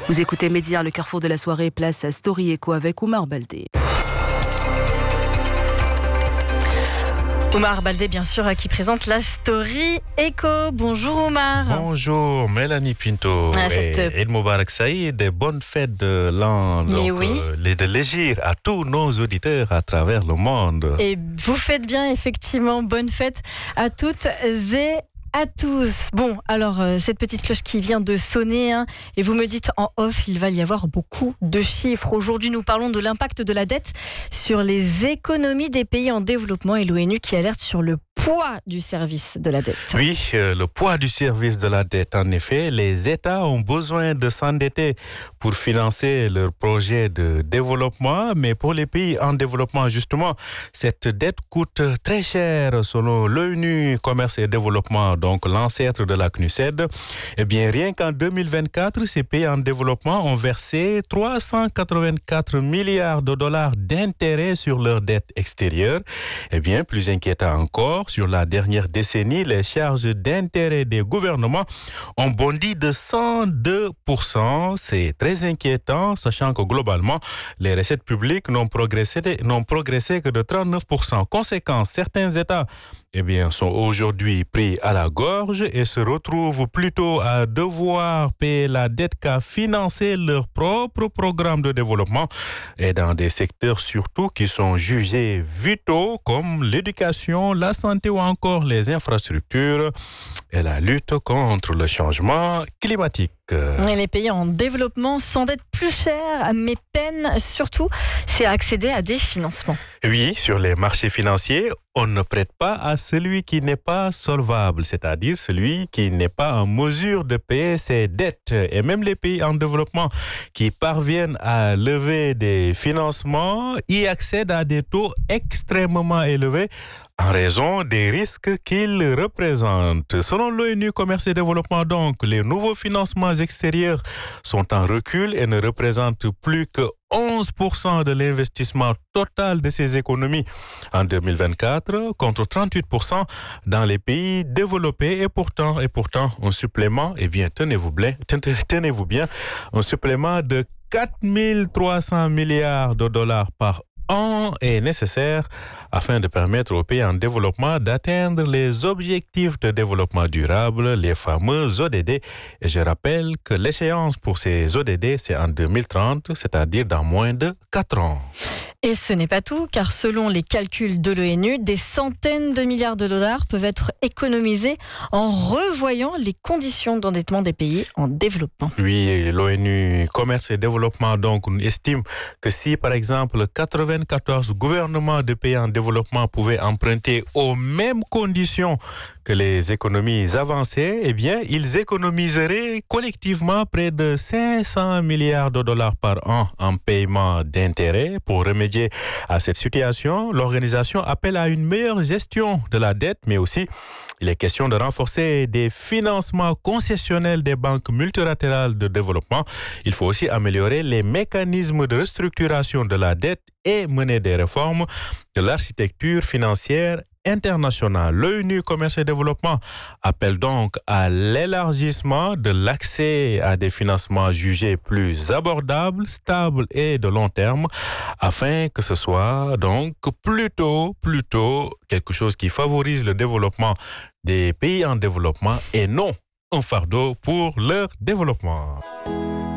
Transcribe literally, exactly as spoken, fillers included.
Vous écoutez Média, le carrefour de la soirée, place à Story Echo avec Oumar Baldé. Oumar Baldé, bien sûr, qui présente la Story Echo. Bonjour Oumar. Bonjour Mélanie Pinto. Ah, cette... et Eid Mubarak Saïd, des bonnes fêtes de l'an. Mais donc, oui. euh, les de légir à tous nos auditeurs à travers le monde. Et vous faites bien, effectivement. Bonne fête à toutes et à tous. Bon, alors, euh, cette petite cloche qui vient de sonner, hein, et vous me dites en off, il va y avoir beaucoup de chiffres. Aujourd'hui, nous parlons de l'impact de la dette sur les économies des pays en développement et l'ONU qui alerte sur le poids du service de la dette. Oui, euh, le poids du service de la dette. En effet, les États ont besoin de s'endetter pour financer leurs projets de développement, mais pour les pays en développement, justement, cette dette coûte très cher selon l'ONU Commerce et Développement, donc l'ancêtre de la C N U S E D. Eh bien, rien qu'en deux mille vingt-quatre, ces pays en développement ont versé trois cent quatre-vingt-quatre milliards de dollars d'intérêts sur leur dette extérieure. Eh bien, plus inquiétant encore, sur la dernière décennie, les charges d'intérêt des gouvernements ont bondi de cent deux pour cent. C'est très inquiétant, sachant que globalement, les recettes publiques n'ont progressé, n'ont progressé que de trente-neuf pour cent. Conséquence, certains États eh bien, sont aujourd'hui pris à la gorge et se retrouvent plutôt à devoir payer la dette qu'à financer leur propre programme de développement, et dans des secteurs surtout qui sont jugés vitaux comme l'éducation, la santé ou encore les infrastructures et la lutte contre le changement climatique. Et les pays en développement s'endettent plus cher, mais peinent surtout, c'est à accéder à des financements. Oui, sur les marchés financiers, on ne prête pas à celui qui n'est pas solvable, c'est-à-dire celui qui n'est pas en mesure de payer ses dettes. Et même les pays en développement qui parviennent à lever des financements y accèdent à des taux extrêmement élevés en raison des risques qu'ils représentent. Selon l'ONU Commerce et Développement, donc, les nouveaux financements extérieurs sont en recul et ne représentent plus que onze pour cent de l'investissement total de ces économies en deux mille vingt-quatre, contre trente-huit pour cent dans les pays développés. Et pourtant, et pourtant, un supplément, eh bien, tenez-vous bien, tenez-vous bien, un supplément de quatre mille trois cents milliards de dollars par an est nécessaire afin de permettre aux pays en développement d'atteindre les objectifs de développement durable, les fameux O D D. Et je rappelle que l'échéance pour ces O D D, c'est en deux mille trente, c'est-à-dire dans moins de quatre ans. Et ce n'est pas tout, car selon les calculs de l'ONU, des centaines de milliards de dollars peuvent être économisés en revoyant les conditions d'endettement des pays en développement. Oui, l'ONU Commerce et Développement donc estime que si, par exemple, quatre-vingt-quatorze gouvernements de pays en développement pouvaient emprunter aux mêmes conditions que les économies avancées, eh bien, ils économiseraient collectivement près de cinq cents milliards de dollars par an en paiement d'intérêts. Pour remédier à cette situation, l'organisation appelle à une meilleure gestion de la dette, mais aussi il est question de renforcer des financements concessionnels des banques multilatérales de développement. Il faut aussi améliorer les mécanismes de restructuration de la dette et mener des réformes de l'architecture financière internationale. L'ONU Commerce et Développement appelle donc à l'élargissement de l'accès à des financements jugés plus abordables, stables et de long terme, afin que ce soit donc plutôt, plutôt quelque chose qui favorise le développement des pays en développement et non un fardeau pour leur développement.